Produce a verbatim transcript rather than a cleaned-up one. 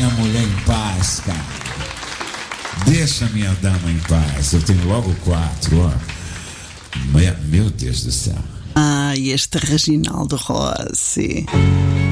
minha mulher em paz, cara. Deixa minha dama em paz. Eu tenho logo quatro, ó. Meu Deus do céu. Ah, este Reginaldo Rossi.